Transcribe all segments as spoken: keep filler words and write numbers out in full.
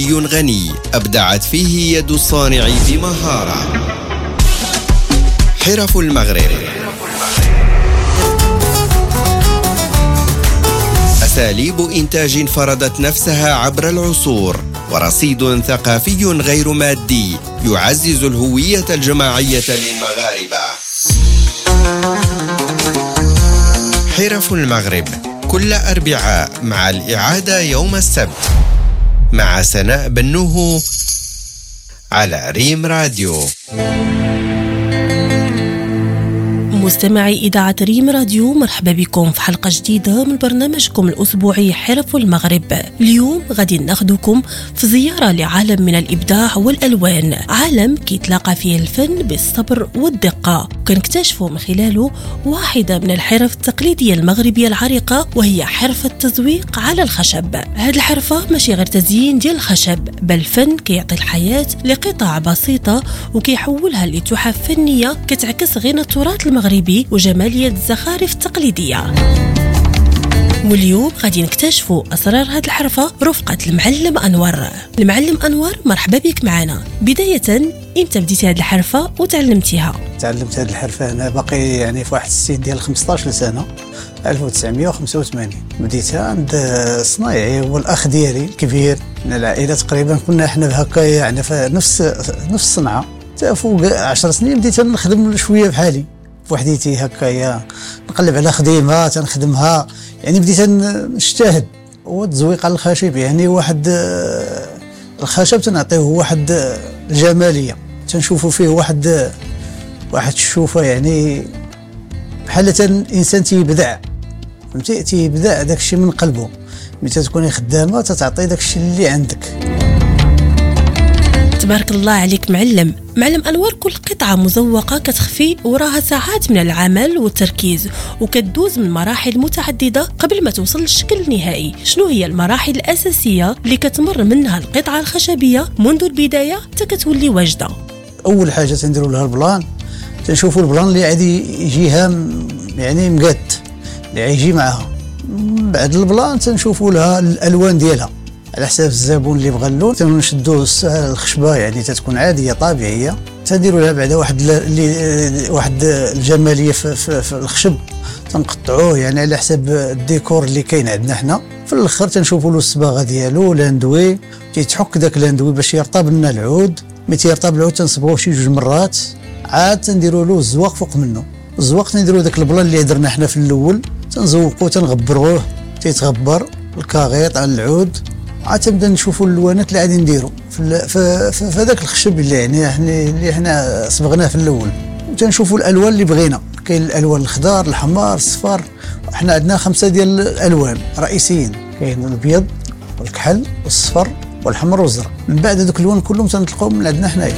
غني أبدعت فيه يد الصانع بمهارة. حرف المغرب، أساليب إنتاج فرضت نفسها عبر العصور، ورصيد ثقافي غير مادي يعزز الهوية الجماعية للمغاربة. حرف المغرب كل أربعاء مع الإعادة يوم السبت مع سناء بنوه على ريم راديو. مستمعي إذاعة ريم راديو، مرحبا بكم في حلقة جديدة من برنامجكم الأسبوعي حرف المغرب. اليوم غادي ناخدكم في زيارة لعالم من الإبداع والألوان، عالم كيتلاقى فيه الفن بالصبر والدقة، وكنكتشفوا من خلاله واحدة من الحرف التقليدية المغربية العريقة، وهي حرفة التزويق على الخشب. هذه الحرفة ماشي غير تزيين ديال الخشب، بل فن كيعطي الحياة لقطع بسيطة وكيحولها لتحف فنية كتعكس غنى التراث المغربي وجمالية الزخارف التقليدية. واليوم غادي نكتشفوا أسرار هذه الحرفة رفقة المعلم أنور. المعلم أنور، مرحبا بك معنا. بداية، إمتى بديتي هذه الحرفة وتعلمتيها؟ تعلمت هذه الحرفة أنا باقي يعني في واحد السن ديال خمسطاش سنة، ألف وتسعمائة وخمسة وثمانين. بديتها عند الصنايعي، هو الأخ ديالي الكبير من العائلة تقريبا. كنا احنا بهكا يعني في نفس نفس الصنعة. فوق عشر سنين بديت نخدم شوية بحالي وحديتي هكايا، نقلب على خديمه تنخدمها، يعني بديت نجتهد. والتزويق على الخشب يعني واحد الخشب تنعطيه واحد الجماليه، تنشوفوا فيه واحد واحد الشوفه، يعني بحال الانسان تيبدع، فهمتي، تيبدع داك الشيء من قلبه. ملي تكوني خدامه تتعطي داك الشيء اللي عندك. تبارك الله عليك معلم. معلم أنور، كل قطعة مزوقة كتخفي وراها ساعات من العمل والتركيز، وكتدوز من مراحل متعددة قبل ما توصل للشكل النهائي. شنو هي المراحل الأساسية اللي كتمر منها القطعة الخشبية منذ البداية حتى كتولي واجدة؟ أول حاجة تنديروا لها البلان، تنشوفوا البلان اللي عادي يجيها يعني مقاد، اللي يجي معها. بعد البلان تنشوفوا لها الألوان ديالها على حساب الزبون اللي بغى اللون. تنشدوا الخشبه يعني تتكون عاديه طبيعيه، تديروا لها بعدا واحد اللي واحد الجماليه في, في, في الخشب، تنقطعوه يعني على حساب الديكور اللي كاين عندنا حنا. في الاخر تنشوفوا له الصباغه ديالو، لاندوي تيتحك داك لاندوي باش يرطب لنا العود. ملي تيرطب العود تنصبغوه شي جوج مرات، عاد تنديروا له الزواق فوق منه. الزواق تنديروا داك البلان اللي درنا حنا في الاول، تنزوقوه تنغبروه، تيتغبر الكاغيط على العود. عاد تبدا نشوفوا الالوانات اللي غادي نديروا في في هذاك الخشب اللي يعني احنا اللي حنا صبغناه في الاول، وتنشوفوا الالوان اللي بغينا. كاين الالوان الخضر، الاحمر، الصفر. احنا عندنا خمسه ديال الالوان رئيسيين، كاين الابيض والكحل والصفر والحمر والزرق. من بعد هذوك الالوان كلهم تنطلقوهم من عندنا حنايا.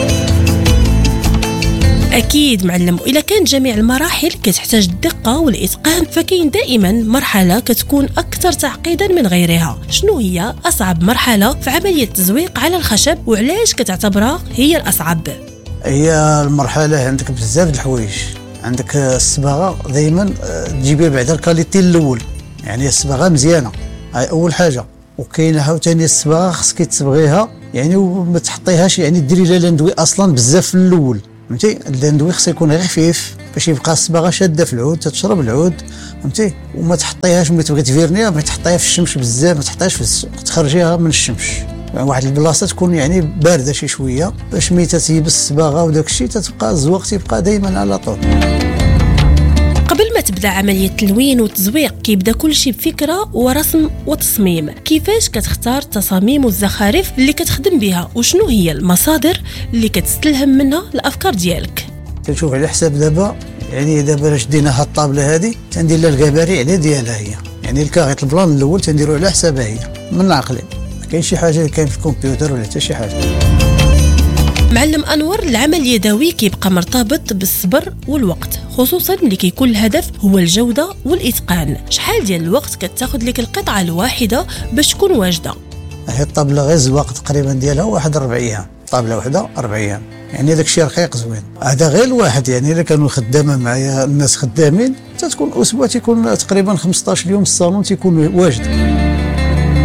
أكيد معلم، وإذا كان جميع المراحل كتحتاج الدقة والإتقان، فكاين دائما مرحلة كتكون أكثر تعقيدا من غيرها. شنو هي أصعب مرحلة في عملية التزويق على الخشب، وعلاش كتعتبرها هي الأصعب؟ هي المرحلة عندك بزاف د الحوايج. عندك الصباغة دائما تجيبها بعد الكاليتي الأول، يعني الصباغة مزيانة، هاي أول حاجة. وكاين عاوتاني الصباغة خصك تصبغيها يعني وما تحطيهاش، يعني ديري لها لاندوي أصلا بزاف في الأول، فهمتي. اللاندوي خصو يكون غير خفيف باش يبقى الصباغه شاده في العود، تتشرب العود، فهمتي. وما تحطيهاش ملي تبغي تفيرنيها، ما تحطيها في الشمس بزاف، ما تحطيهاش في الس... تخرجيها من الشمس، يعني واحد البلاصه تكون يعني بارده شي شويه، باش ملي تتيبس الصباغه وداك الشيء تتبقى الزواق تيبقى دائما على طول. قبل ما تبدا عمليه التلوين والتزويق، كيبدا كل شيء بفكره ورسم وتصميم. كيفاش كتختار التصاميم والزخارف اللي كتخدم بها، وشنو هي المصادر اللي كتستلهم منها الافكار ديالك؟ تنشوف على حساب دابا، يعني دابا شدينا هاد الطابله هذه تندير لها الكباري على ديالها هي، يعني الكاغيط البلان الاول تنديروا على حسابها هي من عقلي. ما كاين شي حاجه اللي كاين في الكمبيوتر ولا حتى شي حاجه. معلم أنور، العمل اليدوي كيبقى مرتبط بالصبر والوقت، خصوصا ملي كيكون الهدف هو الجودة والإتقان. شحال ديال الوقت كتاخذ لك القطعة الواحدة باش تكون واجدة؟ هي الطابلة غير الوقت تقريبا ديالها واحد ربع أيام، طابلة واحدة ربع أيام، يعني داك الشيء رقيق زوين. هذا غير الواحد، يعني إلا كانوا خدامة معايا الناس خدامين تتكون أسبوع تيكون تقريبا خمسطاش يوم الصالون تيكون واجد.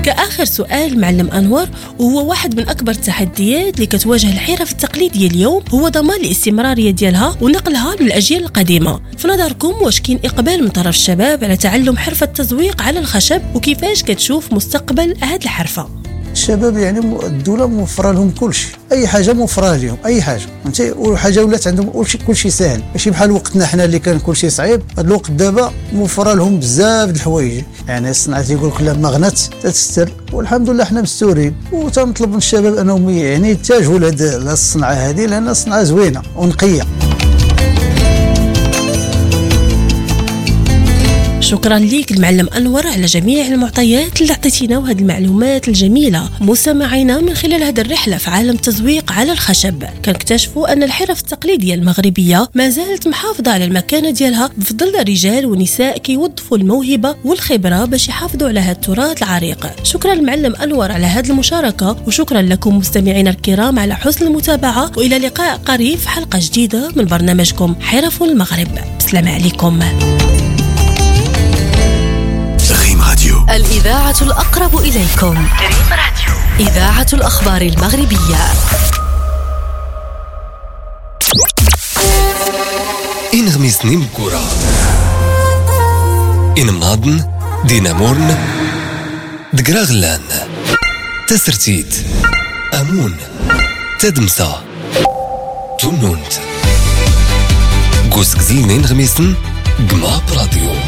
كآخر سؤال معلم أنور، وهو واحد من أكبر التحديات اللي كتواجه الحرف التقليدية اليوم، هو ضمان الاستمرارية ديالها ونقلها للأجيال القديمة. في نظركم واش كاين إقبال من طرف الشباب على تعلم حرفة التزويق على الخشب، وكيفاش كتشوف مستقبل هذه الحرفة؟ الشباب يعني الدولة موفرة لهم كل شيء، أي حاجة موفرة لهم، أي حاجة فهمتي، وحاجة ولات عندهم كل شيء سهل، ماشي بحال وقتنا حنا اللي كان كل شيء صعيب. هذا الوقت دابا موفرة لهم بزاف د الحوايج، يعني الصناعة تيقول لك لما غنت تتستر، والحمد لله حنا مستورين. وتنطلب من الشباب أنهم يعني يتجهوا لهذه الصناعة هذه، لأن الصناعة زوينة ونقية. شكرا ليك المعلم أنور على جميع المعطيات اللي عطيتينا وهذه المعلومات الجميلة. مستمعينا، من خلال هذه الرحلة في عالم التزويق على الخشب كنكتشفوا أن الحرف التقليدية المغربية ما زالت محافظة على المكانة ديالها، بفضل رجال ونساء كيوظفوا الموهبة والخبرة باش يحافظوا على هذا التراث العريق. شكرا المعلم أنور على هذه المشاركة، وشكرا لكم مستمعينا الكرام على حسن المتابعة، وإلى لقاء قريب في حلقة جديدة من برنامجكم حرف المغرب. السلام عليكم. الإذاعة الأقرب إليكم، ريم راديو، إذاعة الأخبار المغربية. إن غميسني مكورة، إن مناضن دينامورن دقرا غلان تسرتيت أمون تدمسا تنونت قوس قزينين غميسن قما براديو.